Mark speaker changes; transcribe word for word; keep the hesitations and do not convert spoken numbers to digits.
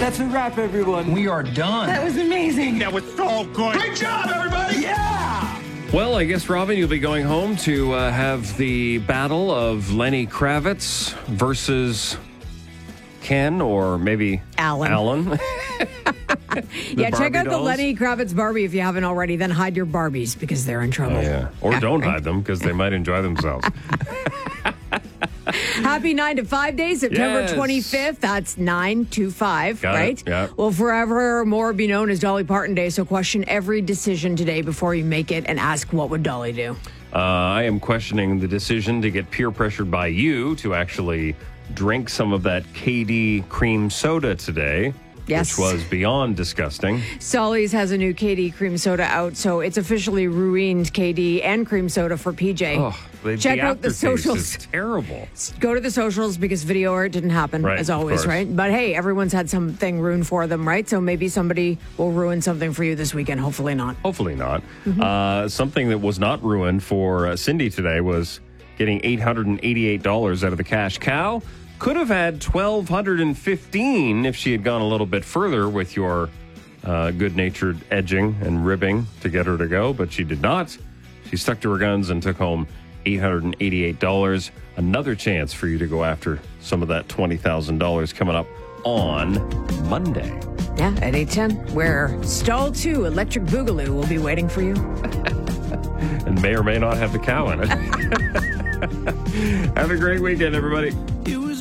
Speaker 1: That's a wrap, everyone.
Speaker 2: We are done.
Speaker 3: That was amazing.
Speaker 4: That was so good.
Speaker 2: Great job, everybody.
Speaker 4: Yeah!
Speaker 5: Well, I guess, Robin, you'll be going home to uh, have the battle of Lenny Kravitz versus Ken, or maybe
Speaker 6: Alan.
Speaker 5: Alan.
Speaker 6: Yeah, check
Speaker 5: Barbie
Speaker 6: out the
Speaker 5: dolls.
Speaker 6: Lenny Kravitz Barbie if you haven't already. Then hide your Barbies because they're in trouble.
Speaker 5: Oh, yeah. Or
Speaker 6: Yeah,
Speaker 5: don't
Speaker 6: right?
Speaker 5: hide them because they might enjoy themselves.
Speaker 6: Happy nine to five day, September
Speaker 5: Yes.
Speaker 6: twenty-fifth. That's nine to five,
Speaker 5: Got it,
Speaker 6: right?
Speaker 5: yeah.
Speaker 6: Will forevermore be known as Dolly Parton Day. So question every decision today before you make it and ask, what would Dolly do?
Speaker 5: Uh, I am questioning the decision to get peer pressured by you to actually drink some of that K D cream soda today.
Speaker 6: Yes.
Speaker 5: Which was beyond disgusting.
Speaker 6: Solly's has a new K D cream soda out, so it's officially ruined K D and cream soda for P J.
Speaker 5: Oh, the,
Speaker 6: Check
Speaker 5: the
Speaker 6: out the
Speaker 5: aftertaste
Speaker 6: socials.
Speaker 5: is terrible.
Speaker 6: Go to the socials because video art didn't happen,
Speaker 5: Right,
Speaker 6: as
Speaker 5: of
Speaker 6: always,
Speaker 5: course.
Speaker 6: right? But hey, everyone's had something ruined for them, right? So maybe somebody will ruin something for you this weekend. Hopefully not.
Speaker 5: Hopefully not.
Speaker 6: Mm-hmm.
Speaker 5: Uh, something that was not ruined for uh, Cindy today was getting eight hundred eighty-eight dollars out of the cash cow. Could have had twelve fifteen dollars if she had gone a little bit further with your uh, good-natured edging and ribbing to get her to go, but she did not. She stuck to her guns and took home eight hundred eighty-eight dollars. Another chance for you to go after some of that twenty thousand dollars coming up on Monday.
Speaker 6: Yeah, at eight ten, where Stall two Electric Boogaloo will be waiting for you.
Speaker 5: And may or may not have the cow in it. Have a great weekend, everybody.